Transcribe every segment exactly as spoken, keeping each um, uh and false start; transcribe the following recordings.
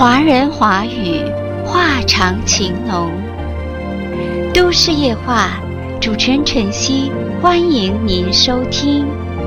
华人华语，话长情浓。都市夜话，主持人晨曦，欢迎您收听。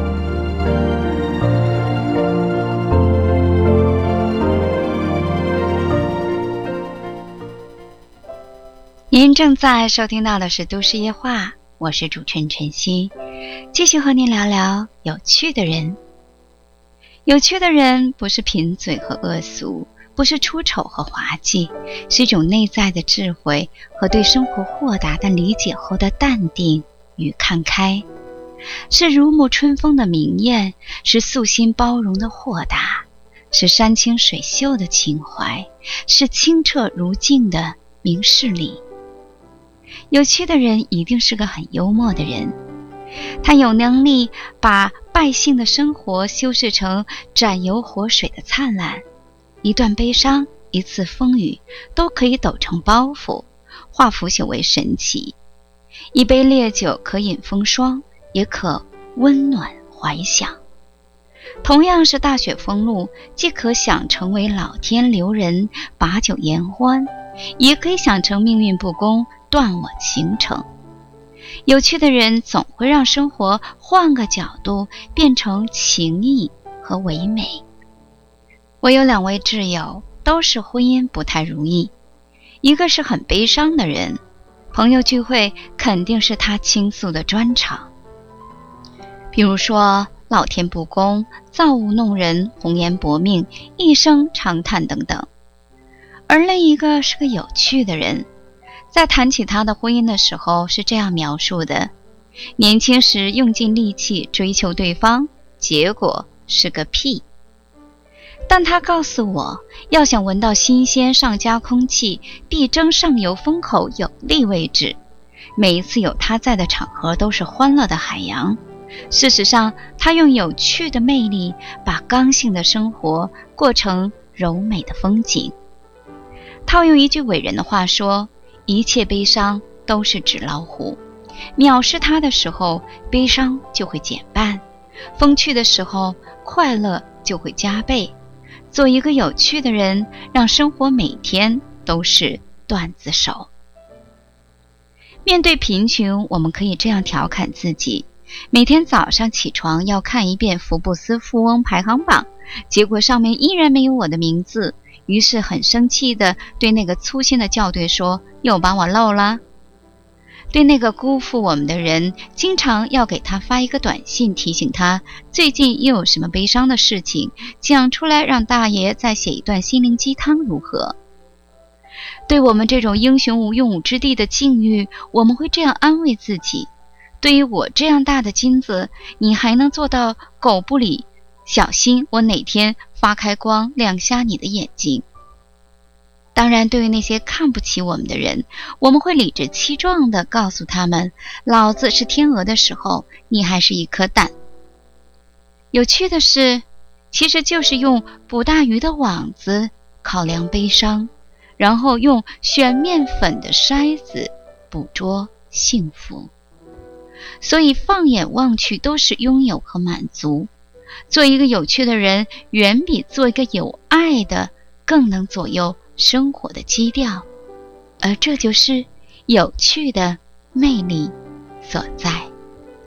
您正在收听到的是都市夜话，我是主持人晨曦，继续和您聊聊有趣的人。有趣的人不是贫嘴和恶俗，不是出丑和滑稽，是一种内在的智慧和对生活豁达的理解后的淡定与看开，是如沐春风的明艳，是素心包容的豁达，是山清水秀的情怀，是清澈如镜的明事理。有趣的人一定是个很幽默的人，他有能力把百姓的生活修饰成斩油活水的灿烂，一段悲伤，一次风雨，都可以抖成包袱，化腐朽为神奇。一杯烈酒可饮风霜，也可温暖怀想。同样是大雪封路，既可想成为老天留人，把酒言欢，也可以想成命运不公，断我情程。有趣的人总会让生活换个角度，变成情谊和唯美。我有两位挚友，都是婚姻不太如意。一个是很悲伤的人，朋友聚会肯定是他倾诉的专场，比如说老天不公，造物弄人，红颜薄命，一生长叹等等。而另一个是个有趣的人，在谈起他的婚姻的时候是这样描述的：年轻时用尽力气追求对方，结果是个屁。但他告诉我，要想闻到新鲜上佳空气，必争上游风口有利位置。每一次有他在的场合都是欢乐的海洋。事实上，他用有趣的魅力，把刚性的生活过成柔美的风景。套用一句伟人的话说，一切悲伤都是纸老虎，藐视它的时候，悲伤就会减半；风趣的时候，快乐就会加倍。做一个有趣的人，让生活每天都是段子手。面对贫穷，我们可以这样调侃自己：每天早上起床要看一遍福布斯富翁排行榜，结果上面依然没有我的名字，于是很生气地对那个粗心的校对说，又把我漏了。对那个辜负我们的人，经常要给他发一个短信，提醒他最近又有什么悲伤的事情，讲出来让大爷再写一段心灵鸡汤如何？对我们这种英雄无用武之地的境遇，我们会这样安慰自己：对于我这样大的金子，你还能做到狗不理，小心我哪天发开光亮瞎你的眼睛。当然，对于那些看不起我们的人，我们会理直气壮地告诉他们，老子是天鹅的时候，你还是一颗蛋。有趣的是，其实就是用捕大鱼的网子考量悲伤，然后用选面粉的筛子捕捉幸福。所以放眼望去都是拥有和满足。做一个有趣的人，远比做一个有爱的更能左右生活的基调，而这就是有趣的魅力所在。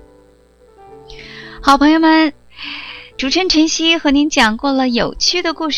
好朋友们，主持人晨曦和您讲过了有趣的故事。